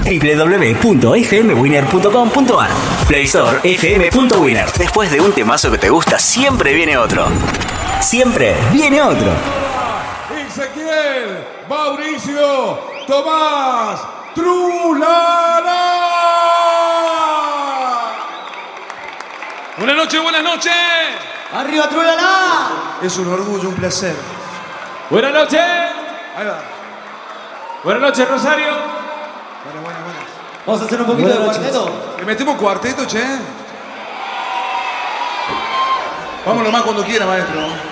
www.fmwinner.com.ar. Play Store fm.winner. Después de un temazo que te gusta, siempre viene otro. Siempre viene otro. Ezequiel, Mauricio, Tomás, Trulala. Buenas noches, buenas noches. ¡Arriba, Trulala! Es un orgullo, un placer. Buenas noches. Ahí va. Buenas noches, Rosario. Buenas. Vamos a hacer un poquito de cuarteto. ¿Le metemos cuarteto, che? Vamos nomás cuando quiera, maestro.